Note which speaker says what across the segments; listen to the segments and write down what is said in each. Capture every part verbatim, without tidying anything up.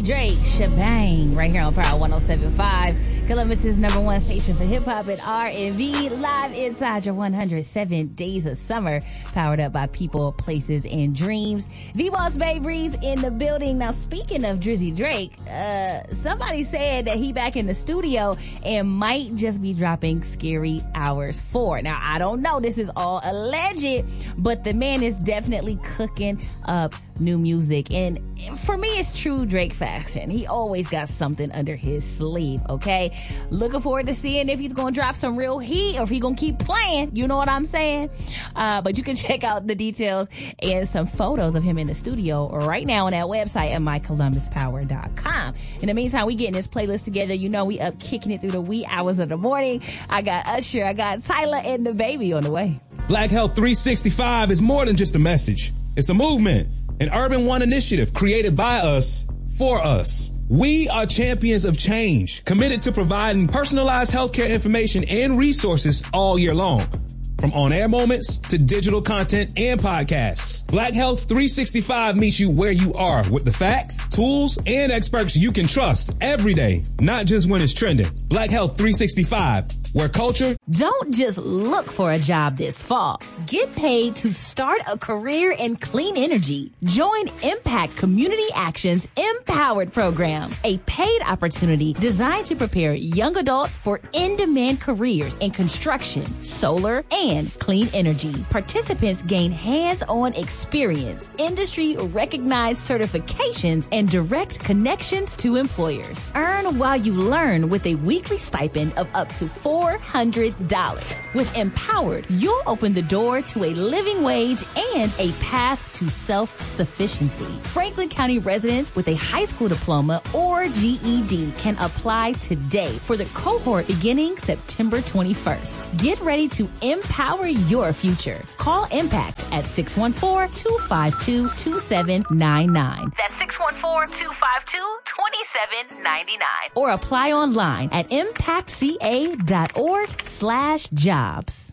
Speaker 1: Drake, Shebang, right here on Power one oh seven point five. Columbus's number one station for hip-hop and R and B, live inside your one hundred seven Days of Summer, powered up by people, places, and dreams. The Boss Babe Breeze in the building. Now, speaking of Drizzy Drake, uh, somebody said that he back in the studio and might just be dropping Scary Hours four. Now, I don't know. This is all alleged, but the man is definitely cooking up new music. And for me, it's true Drake fashion. He always got something under his sleeve, okay? Looking forward to seeing if he's going to drop some real heat or if he's going to keep playing. You know what I'm saying? Uh, but you can check out the details and some photos of him in the studio right now on that website at my columbus power dot com. In the meantime, we getting this playlist together. You know, we up kicking it through the wee hours of the morning. I got Usher, I got Tyler, and the baby on the way.
Speaker 2: Black Health three sixty-five is more than just a message. It's a movement, an Urban One initiative created by us, for us. We are champions of change, committed to providing personalized healthcare information and resources all year long. From on-air moments to digital content and podcasts, Black Health three sixty-five meets you where you are with the facts, tools, and experts you can trust every day, not just when it's trending. Black Health three sixty-five, where culture...
Speaker 1: Don't just look for a job this fall. Get paid to start a career in clean energy. Join Impact Community Action's Empowered program, a paid opportunity designed to prepare young adults for in-demand careers in construction, solar, and clean energy. Participants gain hands-on experience, industry-recognized certifications, and direct connections to employers. Earn while you learn with a weekly stipend of up to four hundred dollars. With Empowered, you'll open the door to a living wage and a path to self-sufficiency. Franklin County residents with a high school diploma or G E D can apply today for the cohort beginning September twenty-first. Get ready to empower your future. Call Impact at six one four, two five two, two seven nine nine. That's six one four, two five two, two seven nine nine. Or apply online at impact c a dot org slash jobs.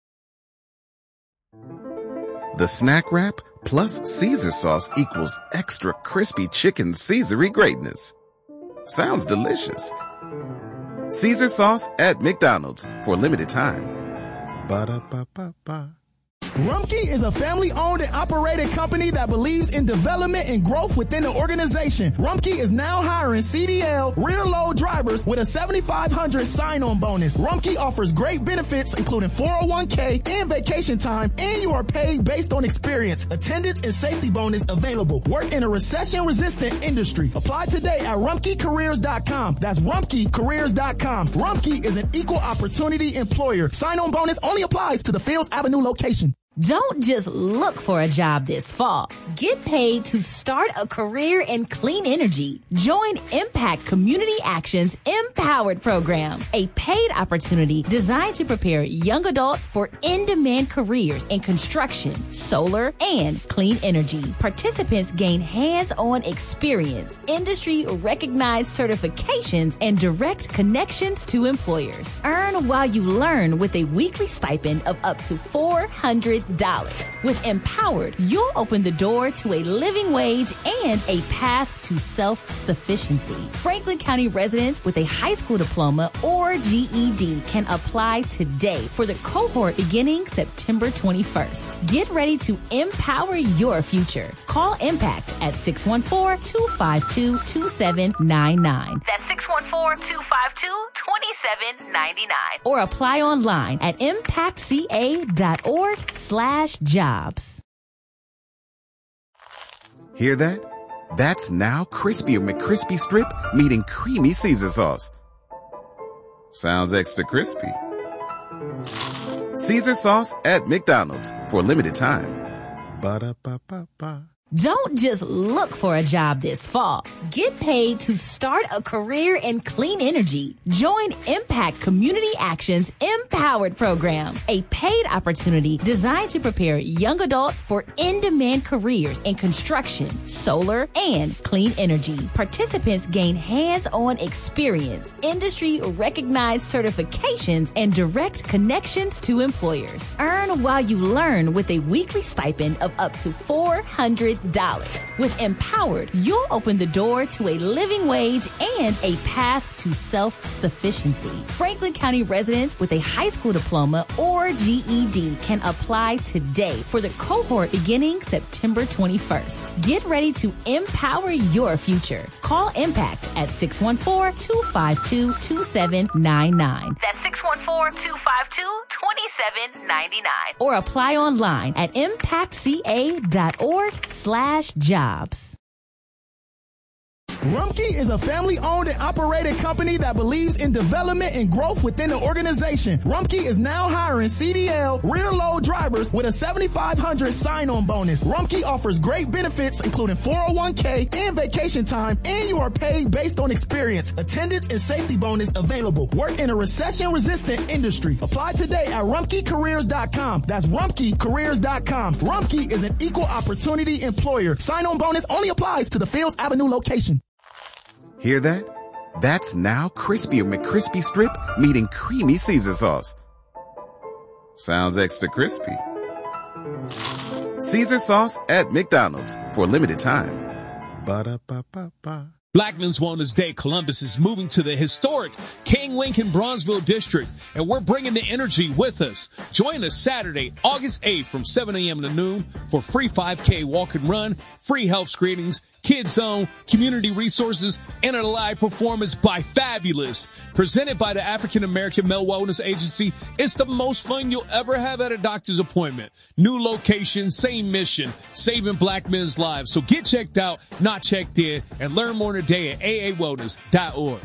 Speaker 3: The Snack Wrap plus Caesar sauce equals extra crispy chicken Caesary greatness. Sounds delicious. Caesar sauce at McDonald's for a limited time. Ba-da-ba-ba-ba.
Speaker 4: Rumpke is a family-owned and operated company that believes in development and growth within the organization. Rumpke is now hiring C D L rear-load drivers with a seventy-five hundred sign-on bonus. Rumpke offers great benefits, including four oh one k and vacation time, and you are paid based on experience. Attendance and safety bonus available. Work in a recession-resistant industry. Apply today at rumpke careers dot com. That's rumpke careers dot com. Rumpke is an equal opportunity employer. Sign-on bonus only applies to the Fields Avenue location.
Speaker 1: Don't just look for a job this fall. Get paid to start a career in clean energy. Join Impact Community Action's Empowered program, a paid opportunity designed to prepare young adults for in-demand careers in construction, solar, and clean energy. Participants gain hands-on experience, industry-recognized certifications, and direct connections to employers. Earn while you learn with a weekly stipend of up to four hundred dollars. With Empowered, you'll open the door to a living wage and a path to self-sufficiency. Franklin County residents with a high school diploma or G E D can apply today for the cohort beginning September twenty-first. Get ready to empower your future. Call Impact at six one four, two five two, two seven nine nine. That's six one four, two five two, two seven nine nine. Or apply online at impact c a dot org slash jobs.
Speaker 3: Hear that? That's now Crispy or McCrispy Strip meeting creamy Caesar sauce. Sounds extra crispy. Caesar sauce at McDonald's for a limited time. Ba-da-ba-ba-ba.
Speaker 1: Don't just look for a job this fall. Get paid to start a career in clean energy. Join Impact Community Action's Empowered program, a paid opportunity designed to prepare young adults for in-demand careers in construction, solar, and clean energy. Participants gain hands-on experience, industry-recognized certifications, and direct connections to employers. Earn while you learn with a weekly stipend of up to four hundred dollars. With Empowered, you'll open the door to a living wage and a path to self-sufficiency. Franklin County residents with a high school diploma or G E D can apply today for the cohort beginning September twenty-first. Get ready to empower your future. Call Impact at six one four, two five two, two seven nine nine. That's six one four, two five two, two seven nine nine. Or apply online at impactca.org slash jobs.
Speaker 4: Rumpke is a family-owned and operated company that believes in development and growth within the organization. Rumpke is now hiring C D L rear-load drivers with a seventy-five hundred sign-on bonus. Rumpke offers great benefits, including four oh one k and vacation time, and you are paid based on experience. Attendance and safety bonus available. Work in a recession-resistant industry. Apply today at rumpke careers dot com. That's rumpke careers dot com. Rumpke is an equal opportunity employer. Sign-on bonus only applies to the Fields Avenue location.
Speaker 3: Hear that? That's now Crispy McCrispy Strip meeting creamy Caesar sauce. Sounds extra crispy. Caesar sauce at McDonald's for a limited time. Ba-da-ba-ba-ba.
Speaker 2: Black Men's Wellness Day Columbus is moving to the historic King Lincoln Bronzeville District, and we're bringing the energy with us. Join us Saturday, August eighth from seven a.m. to noon for free five K walk and run, free health screenings, Kids Zone, community resources, and a live performance by Fabulous. Presented by the African American Male Wellness Agency, it's the most fun you'll ever have at a doctor's appointment. New location, same mission, saving black men's lives. So get checked out, not checked in, and learn more today at a a wellness dot org.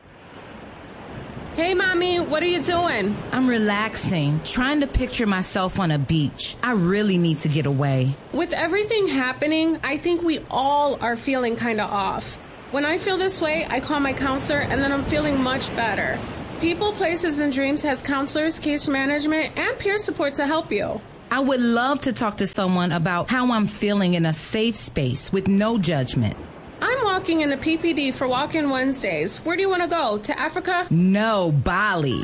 Speaker 5: Hey, Mommy, what are you doing?
Speaker 6: I'm relaxing, trying to picture myself on a beach. I really need to get away.
Speaker 5: With everything happening, I think we all are feeling kind of off. When I feel this way, I call my counselor, and then I'm feeling much better. People, Places, and Dreams has counselors, case management, and peer support to help you.
Speaker 6: I would love to talk to someone about how I'm feeling in a safe space with no judgment.
Speaker 5: I'm walking in the P P D for Walk-In Wednesdays. Where do you want to go? To Africa?
Speaker 6: No, Bali.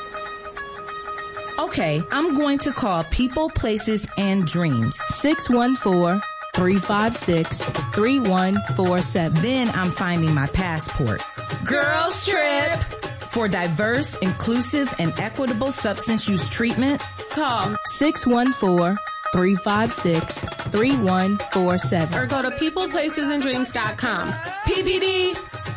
Speaker 6: Okay, I'm going to call People, Places, and Dreams.
Speaker 7: six one four, three five six, three one four seven.
Speaker 6: Then I'm finding my passport.
Speaker 5: Girls Trip!
Speaker 6: For diverse, inclusive, and equitable substance use treatment,
Speaker 5: Call
Speaker 7: six one four, three five six, three one four seven.
Speaker 5: or go to people places and dreams dot com.
Speaker 6: P P D.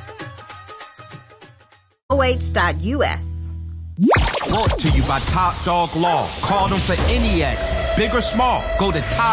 Speaker 8: O H dot U S.
Speaker 9: Brought to you by Top Dog Law. Call them for any accident, big or small. Go to Top